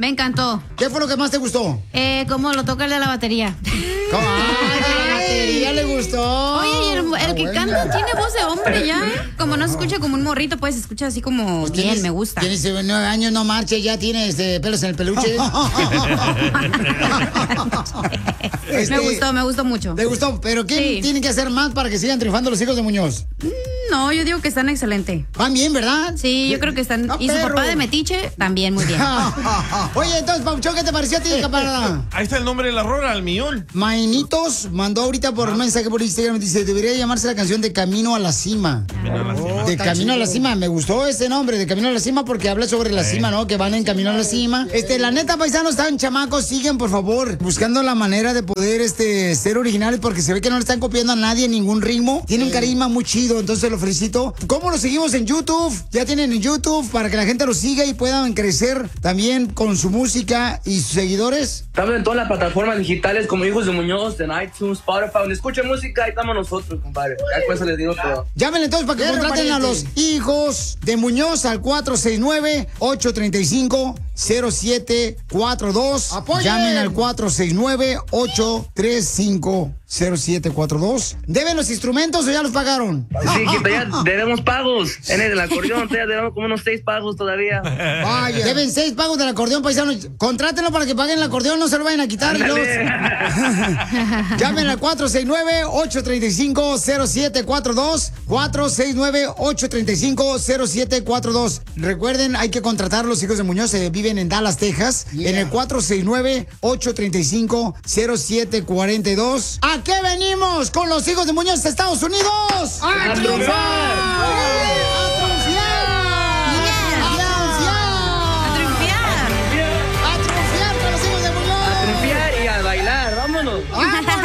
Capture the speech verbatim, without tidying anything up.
Me encantó. ¿Qué fue lo que más te gustó? Eh, cómo lo toca el de la batería. ¿Cómo? ¡Ay, de la batería le gustó! Oye, y el, el Ah, que bueno. canta tiene voz de hombre ya, ¿eh? Como no se escucha como un morrito, pues se escucha así como Pues bien, tienes- me gusta. Tienes nueve años, no marche, ya tienes este, pelos en el peluche. Este, Me gustó, me gustó mucho. ¿Te gustó? ¿Pero qué Sí. tienen que hacer más para que sigan triunfando los hijos de Muñoz? No, yo digo que están excelente. Van bien, ¿verdad? Sí, yo creo que están. Ah, Y su perro. papá de Metiche también muy bien. Oye, entonces, Pauchón, ¿qué te pareció a ti, camarada? Ahí está el nombre de la rola, al millón. Mainitos mandó ahorita por mensaje por Instagram, dice, debería llamarse la canción de Camino a la Cima. Oh, De está Camino a la chido. Cima, me gustó ese nombre, de Camino a la Cima, porque habla sobre la cima, ¿no? Que van en Camino a la Cima. Este, la neta, paisanos, están chamacos, siguen, por favor, buscando la manera de poder, este, ser originales, porque se ve que no le están copiando a nadie ningún ritmo. Tienen un carisma muy chido, entonces lo felicito. ¿Cómo lo seguimos en YouTube? Ya tienen en YouTube para que la gente lo siga y puedan crecer también con su música y sus seguidores. Estamos en todas las plataformas digitales como Hijos de Muñoz, en iTunes, Spotify. Donde escuchen música, ahí estamos nosotros, compadre. Ya con eso les digo todo. Llamen entonces para que Perro contraten a pariente. los hijos de Muñoz al cuatro seis nueve, ocho tres cinco, cero siete cuatro dos. ¡Apoyen! Llamen al cuatro seis nueve, ocho tres cinco, cero siete cuatro dos. ¿Deben los instrumentos o ya los pagaron? Sí, que todavía debemos pagos. En el acordeón todavía debemos como unos seis pagos todavía. Vaya. Deben seis pagos del acordeón, paisanos. Contrátenlo para que paguen el acordeón, no se lo vayan a quitar. Ándale. Dios. Llamen al cuatro seis nueve, ocho tres cinco, cero siete cuatro dos. cuatro seis nueve, ocho tres cinco, cero siete cuatro dos. Recuerden, hay que contratar a los hijos de Muñoz. Se viven en Dallas, Texas. Yeah. En el cuatro seis nueve, ocho tres cinco, cero siete cuatro dos. ¿A qué venimos con los hijos de Muñoz de Estados Unidos? ¡A ¡A triunfar! ¡A triunfiar! ¡A triunfiar con los hijos de Muñoz! A triunfiar y a bailar, vámonos. ¡Vámonos!